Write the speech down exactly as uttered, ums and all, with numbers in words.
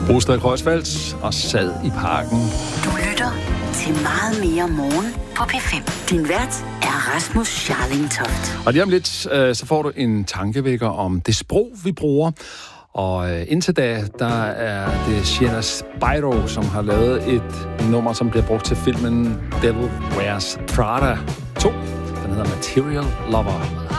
Rostad Kreuzfeldt og sad i parken. Du lytter til meget mere morgen på P fem. Din vært er Rasmus Scharling Toft. Og lige om lidt, øh, så får du en tankevækker om det sprog, vi bruger. Og øh, indtil da, der er det Sienna Spyro, som har lavet et nummer, som bliver brugt til filmen Devil Wears Prada to. Den hedder Material Lover.